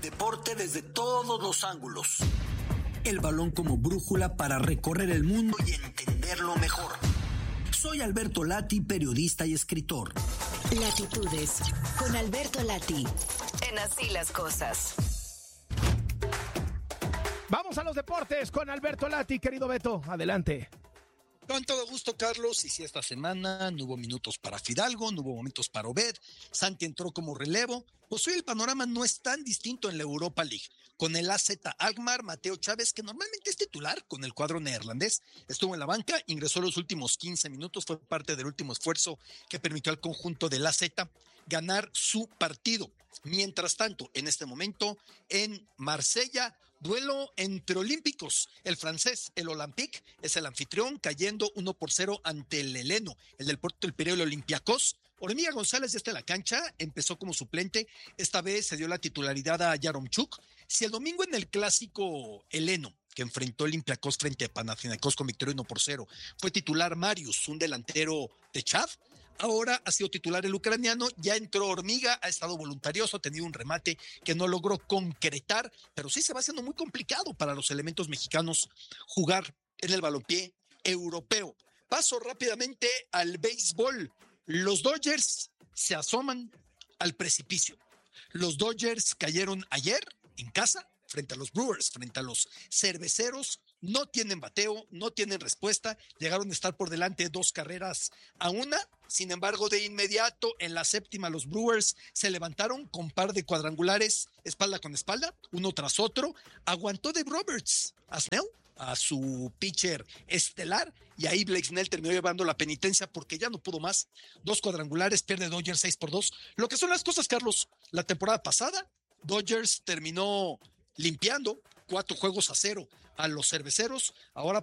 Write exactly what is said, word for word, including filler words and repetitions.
Deporte desde todos los ángulos. El balón como brújula para recorrer el mundo y entenderlo mejor. Soy Alberto Lati, periodista y escritor. Latitudes, con Alberto Lati, en Así las Cosas. Vamos a los deportes con Alberto Lati, querido Beto, adelante. Con todo gusto, Carlos. Y si esta semana no hubo minutos para Fidalgo, no hubo momentos para Obed, Santi entró como relevo, pues hoy el panorama no es tan distinto en la Europa League. Con el A Z Alkmaar, Mateo Chávez, que normalmente es titular con el cuadro neerlandés, estuvo en la banca, ingresó los últimos quince minutos, fue parte del último esfuerzo que permitió al conjunto del A Z ganar su partido. Mientras tanto, en este momento, en Marsella, duelo entre olímpicos. El francés, el Olympique, es el anfitrión, cayendo uno por cero ante el heleno, el del Puerto del Pireo, el Olympiacos. Hormiga González ya está en la cancha, empezó como suplente, esta vez se dio la titularidad a Yaromchuk. Si el domingo en el clásico heleno, que enfrentó Olympiacos frente a Panathinaikos con victoria uno por cero, fue titular Marius, un delantero de Chad, ahora ha sido titular el ucraniano, ya entró Hormiga, ha estado voluntarioso, ha tenido un remate que no logró concretar, pero sí se va haciendo muy complicado para los elementos mexicanos jugar en el balompié europeo. Paso rápidamente al béisbol. Los Dodgers se asoman al precipicio. Los Dodgers cayeron ayer en casa frente a los Brewers, frente a los cerveceros. No tienen bateo, no tienen respuesta, llegaron a estar por delante dos carreras a una, sin embargo de inmediato en la séptima los Brewers se levantaron con par de cuadrangulares espalda con espalda, uno tras otro, aguantó Dave Roberts a Snell, a su pitcher estelar, y ahí Blake Snell terminó llevando la penitencia porque ya no pudo más, dos cuadrangulares, pierde Dodgers seis por dos, lo que son las cosas, Carlos. La temporada pasada Dodgers terminó limpiando cuatro juegos a cero a los cerveceros, ahora